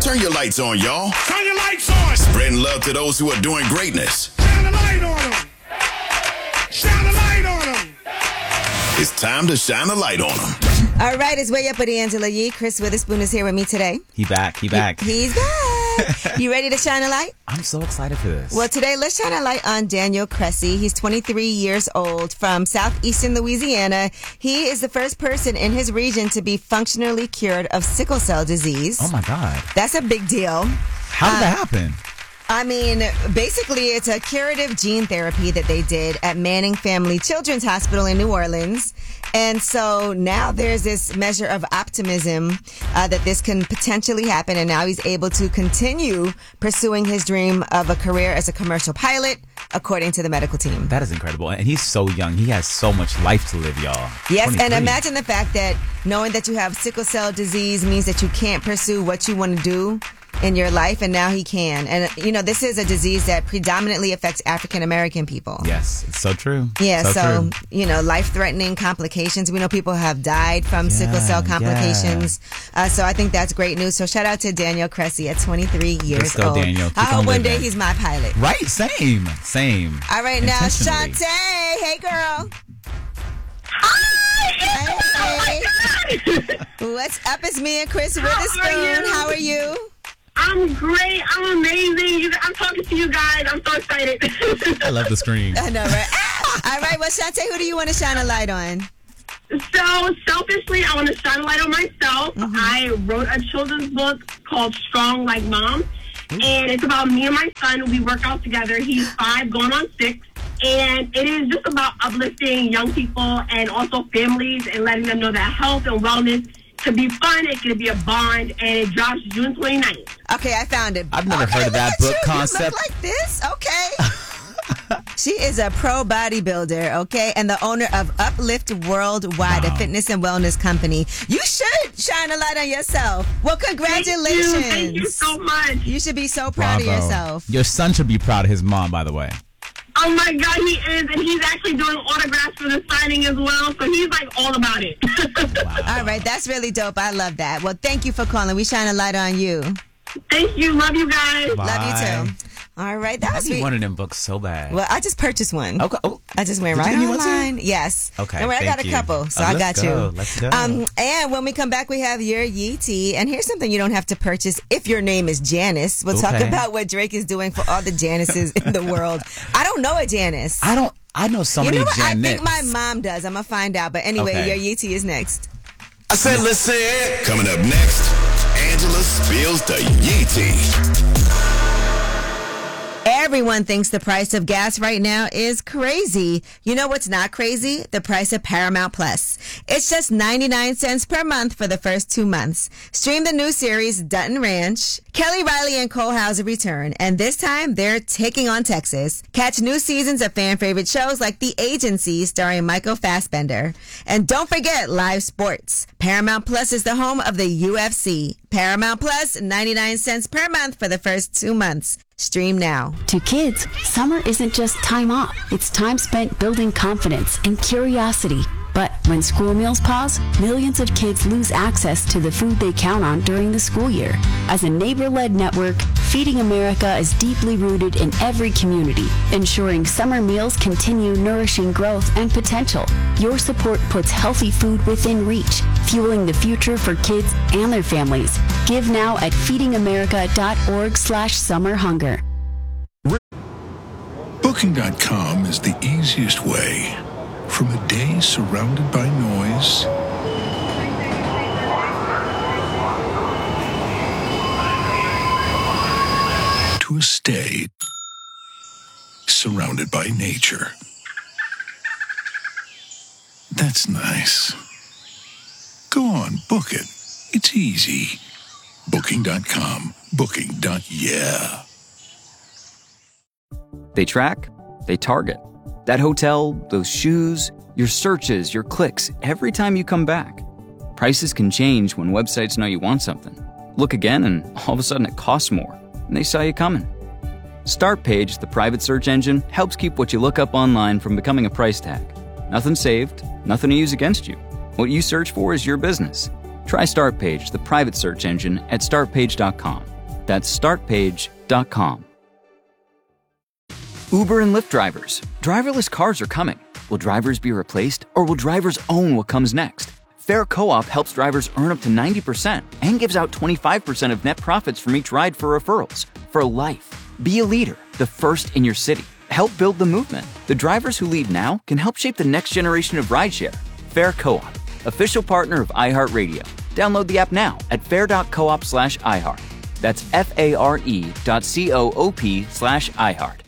Turn your lights on, y'all. Turn your lights on. Spreading love to those who are doing greatness. Shine a light on them. Shine a light on them. It's time to shine a light on them. All right, it's Way Up with Angela Yee. Chris Witherspoon is here with me today. He back. He's back. You ready to shine a light? I'm so excited for this. Well, today, let's shine a light on Daniel Cressy. He's 23 years old from southeastern Louisiana. He is the first person in his region to be functionally cured of sickle cell disease. Oh, my God. That's a big deal. How did that happen? I mean, basically, it's a curative gene therapy that they did at Manning Family Children's Hospital in New Orleans. And so now there's this measure of optimism that this can potentially happen. And now he's able to continue pursuing his dream of a career as a commercial pilot, according to the medical team. That is incredible. And he's so young. He has so much life to live, y'all. Yes, 23. and imagine the fact that knowing that you have sickle cell disease means that you can't pursue what you want to do in your life, and now he can. And, you know, this is a disease that predominantly affects African-American people. Yes, it's so true. Yeah, so true. You know, life-threatening complications. We know people have died from sickle cell complications. So I think that's great news. So shout out to Daniel Cressy at 23 years Let's go, old. Daniel. Keep I hope on one day living. he's my pilot. Right, same. All right, now, Intentionally. Shantae. Hey, girl. Hi! Hey. What's up? It's me and Chris Witherspoon. How are you? I'm great. I'm amazing. I'm talking to you guys. I'm so excited. I love the scream. I know, right? All right, well, Shantae, who do you want to shine a light on? So, selfishly, I want to shine a light on myself. Mm-hmm. I wrote a children's book called Strong Like Mom, and it's about me and my son. We work out together. He's 5, going on 6, and it is just about uplifting young people and also families and letting them know that health and wellness could be fun. It could be a bond, and it drops June 29th. Okay, I found it. I've never heard of that look book at you. concept. You look like this? Okay. She is a pro bodybuilder, okay, and the owner of Uplift Worldwide, a fitness and wellness company. You should shine a light on yourself. Well, congratulations. Thank you so much. You should be so proud of yourself. Your son should be proud of his mom, by the way. Oh, my God, he is, and he's actually doing autographs for the signing as well, so he's, like, all about it. Wow. All right, that's really dope. I love that. Well, thank you for calling. We shine a light on you. Thank you. Love you guys. Bye. Love you, too. All right, that was I need one of them books so bad. Well, I just purchased one. Okay. Oh. I just went Did right you give me one too? online. Yes. Okay, Don't worry, I got thank a you. couple, so I Let's got go. you. Let's go. And when we come back, we have your Yee tea. And here's something you don't have to purchase if your name is Janice. We'll talk Okay. about what Drake is doing for all the Janices in the world. I don't know a Janice. I know so You many know what? I Janets. think my mom does. I'm going to find out. But anyway, Okay. your Yee tea is next. I said, listen. Coming up next, Angela spills the Yee tea. Everyone thinks the price of gas right now is crazy. You know what's not crazy? The price of Paramount Plus. It's just 99 cents per month for the first 2 months. Stream the new series Dutton Ranch. Kelly Riley and Cole Hauser return, and this time they're taking on Texas. Catch new seasons of fan favorite shows like The Agency starring Michael Fassbender. And don't forget live sports. Paramount Plus is the home of the UFC. Paramount Plus, 99 cents per month for the first 2 months. Stream now. To kids, summer isn't just time off. It's time spent building confidence and curiosity. But when school meals pause, millions of kids lose access to the food they count on during the school year. As a neighbor-led network, Feeding America is deeply rooted in every community, ensuring summer meals continue nourishing growth and potential. Your support puts healthy food within reach, fueling the future for kids and their families. Give now at feedingamerica.org/summerhunger. Booking.com is the easiest way. From a day surrounded by noise to a stay surrounded by nature. That's nice. Go on, book it. It's easy. Booking.com. Booking.yeah. They track, they target. That hotel, those shoes, your searches, your clicks, every time you come back. Prices can change when websites know you want something. Look again and all of a sudden it costs more, and they saw you coming. Startpage, the private search engine, helps keep what you look up online from becoming a price tag. Nothing saved, nothing to use against you. What you search for is your business. Try Startpage, the private search engine, at startpage.com. That's startpage.com. Uber and Lyft drivers. Driverless cars are coming. Will drivers be replaced, or will drivers own what comes next? Fair Co-op helps drivers earn up to 90% and gives out 25% of net profits from each ride for referrals. For life. Be a leader, the first in your city. Help build the movement. The drivers who lead now can help shape the next generation of rideshare. Fair Co-op, official partner of iHeartRadio. Download the app now at fair.coop/iHeart. That's FARE.coop/iHeart.